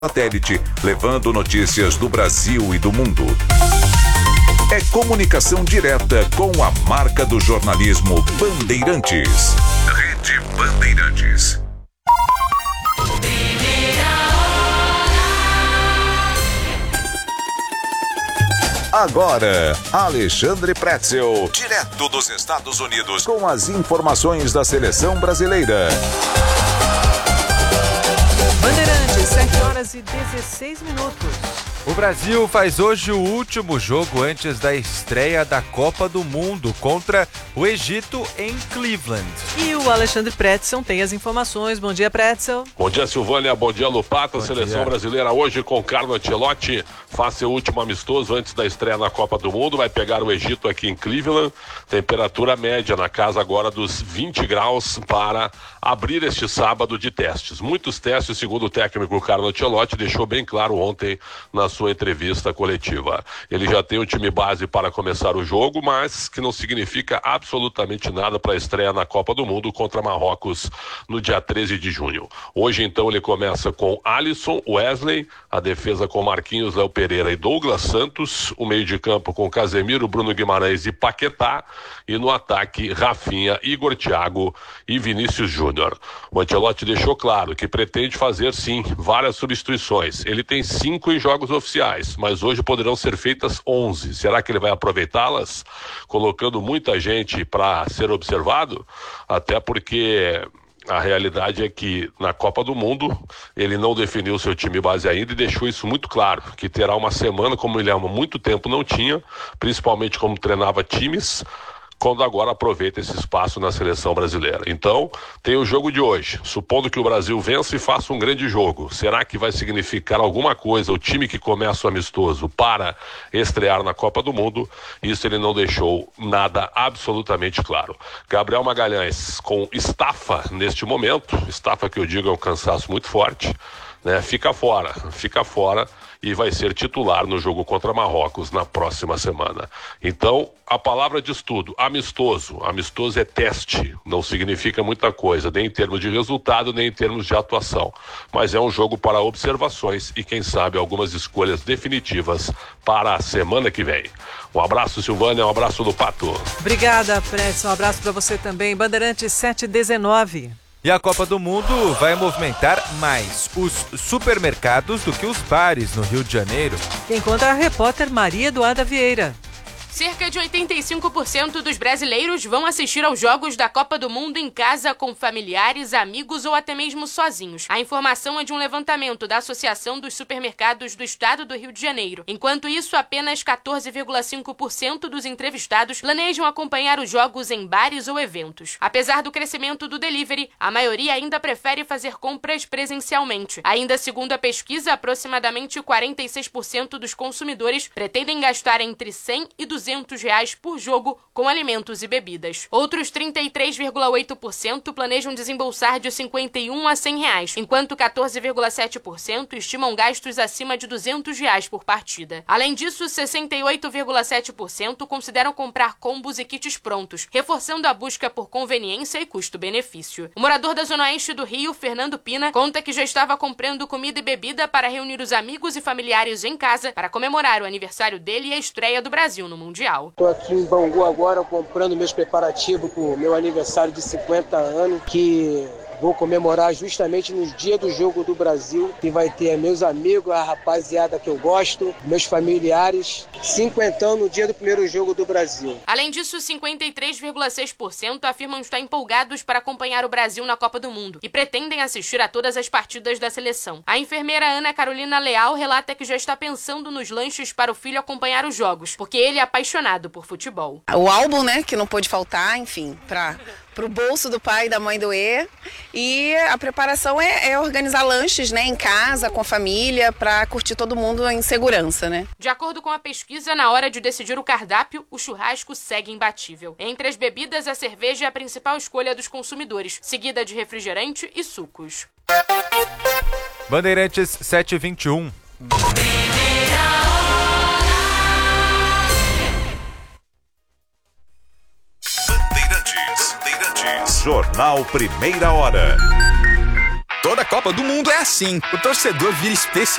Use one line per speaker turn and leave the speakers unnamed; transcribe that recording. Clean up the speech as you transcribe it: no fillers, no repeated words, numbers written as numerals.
satélite, levando notícias do Brasil e do mundo. É comunicação direta com a marca do jornalismo Bandeirantes. Rede Bandeirantes. Agora, Alexandre Pretzel, direto dos Estados Unidos, com as informações da seleção brasileira.
Bandeirantes, 7h16.
O Brasil faz hoje o último jogo antes da estreia da Copa do Mundo contra o Egito em Cleveland.
E o Alexandre Pretzel tem as informações. Bom dia, Pretzel.
Bom dia, Silvânia. Bom dia, Lupato. A seleção brasileira hoje com Carlo Ancelotti faz seu último amistoso antes da estreia na Copa do Mundo. Vai pegar o Egito aqui em Cleveland. Temperatura média na casa agora dos 20 graus para abrir este sábado de testes. Muitos testes, segundo o técnico Carlo Ancelotti, deixou bem claro ontem na sua entrevista coletiva. Ele já tem o time base para começar o jogo, mas que não significa absolutamente nada para a estreia na Copa do Mundo contra Marrocos no dia 13 de junho. Hoje, então, ele começa com Alisson, Wesley, a defesa com Marquinhos, Léo Pereira e Douglas Santos, o meio de campo com Casemiro, Bruno Guimarães e Paquetá, e no ataque Rafinha, Igor Thiago e Vinícius Júnior. O Ancelotti deixou claro que pretende fazer, sim, várias substituições. Ele tem 5 em jogos oficiais, mas hoje poderão ser feitas 11. Será que ele vai aproveitá-las, colocando muita gente para ser observado? Até porque a realidade é que na Copa do Mundo ele não definiu seu time base ainda e deixou isso muito claro, que terá uma semana, como ele há muito tempo não tinha, principalmente como treinava times, quando agora aproveita esse espaço na seleção brasileira. Então, tem o jogo de hoje. Supondo que o Brasil vença e faça um grande jogo, será que vai significar alguma coisa o time que começa o amistoso para estrear na Copa do Mundo? Isso ele não deixou nada absolutamente claro. Gabriel Magalhães com estafa neste momento, estafa que eu digo é um cansaço muito forte, né? Fica fora e vai ser titular no jogo contra Marrocos na próxima semana. Então, a palavra diz tudo, amistoso. Amistoso é teste, não significa muita coisa, nem em termos de resultado, nem em termos de atuação. Mas é um jogo para observações e, quem sabe, algumas escolhas definitivas para a semana que vem. Um abraço, Silvânia, um abraço do Pato.
Obrigada, Pretzel, um abraço para você também. Bandeirantes 7h19.
E a Copa do Mundo vai movimentar mais os supermercados do que os bares no Rio de Janeiro.
Quem conta é a repórter Maria Eduarda Vieira.
Cerca de 85% dos brasileiros vão assistir aos Jogos da Copa do Mundo em casa com familiares, amigos ou até mesmo sozinhos. A informação é de um levantamento da Associação dos Supermercados do Estado do Rio de Janeiro. Enquanto isso, apenas 14,5% dos entrevistados planejam acompanhar os jogos em bares ou eventos. Apesar do crescimento do delivery, a maioria ainda prefere fazer compras presencialmente. Ainda segundo a pesquisa, aproximadamente 46% dos consumidores pretendem gastar entre 100 e 200 reais por jogo com alimentos e bebidas. Outros 33,8% planejam desembolsar de 51 a 100 reais, enquanto 14,7% estimam gastos acima de 200 reais por partida. Além disso, 68,7% consideram comprar combos e kits prontos, reforçando a busca por conveniência e custo-benefício. O morador da Zona Oeste do Rio, Fernando Pina, conta que já estava comprando comida e bebida para reunir os amigos e familiares em casa para comemorar o aniversário dele e a estreia do Brasil no Mundial.
Estou aqui em Bangu agora comprando meus preparativos para o meu aniversário de 50 anos, que vou comemorar justamente no dia do jogo do Brasil, que vai ter meus amigos, a rapaziada que eu gosto, meus familiares, 50 no dia do primeiro jogo do Brasil.
Além disso, 53,6% afirmam estar empolgados para acompanhar o Brasil na Copa do Mundo e pretendem assistir a todas as partidas da seleção. A enfermeira Ana Carolina Leal relata que já está pensando nos lanches para o filho acompanhar os jogos, porque ele é apaixonado por futebol.
O álbum, né, que não pôde faltar, enfim, pro bolso do pai e da mãe doer. E a preparação é organizar lanches, né, em casa, com a família, para curtir todo mundo em segurança, né?
De acordo com a pesquisa, na hora de decidir o cardápio, o churrasco segue imbatível. Entre as bebidas, a cerveja é a principal escolha dos consumidores, seguida de refrigerante e sucos.
Bandeirantes 7h21.
Jornal Primeira Hora. Toda
da Copa do Mundo é assim. O torcedor vira especialista